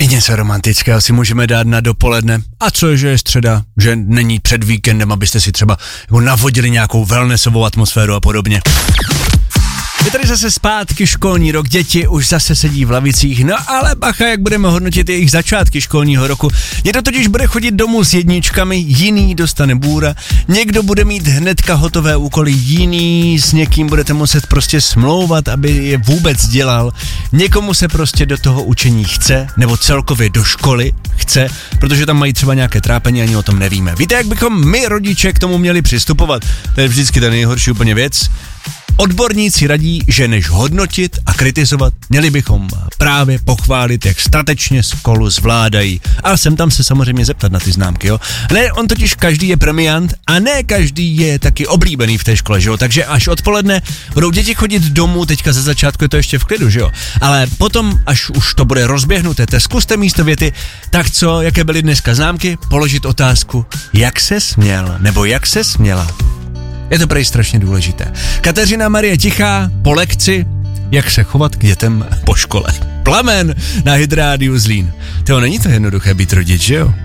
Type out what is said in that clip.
I něco romantického si můžeme dát na dopoledne. A co, že je středa, že není před víkendem, abyste si třeba jako navodili nějakou wellnessovou atmosféru a podobně. Je tady zase zpátky školní rok, děti už zase sedí v lavicích, no ale bacha, jak budeme hodnotit jejich začátky školního roku. Někdo totiž bude chodit domů s jedničkami, jiný dostane bůra, někdo bude mít hnedka hotové úkoly, jiný s někým budete muset prostě smlouvat, aby je vůbec dělal, někomu se prostě do toho učení chce, nebo celkově do školy chce, protože tam mají třeba nějaké trápení, ani o tom nevíme. Víte, jak bychom my rodiče k tomu měli přistupovat? To je vždycky ta nejhorší úplně věc. Odborníci radí, že než hodnotit a kritizovat, měli bychom právě pochválit, jak statečně školu zvládají. A sem tam se samozřejmě zeptat na ty známky, jo. Ne, on totiž každý je premiant a ne každý je taky oblíbený v té škole, že jo. Takže až odpoledne budou děti chodit domů, teďka ze začátku je to ještě v klidu, že jo. Ale potom, až už to bude rozběhnuté, zkuste místo věty, tak co, jaké byly dneska známky, položit otázku, jak se směl, nebo jak se směla. Je to prej strašně důležité. Kateřina Marie Tichá po lekci, jak se chovat k dětem po škole. Plamen na Hit Radio Zlín. To není to jednoduché být rodič, že jo?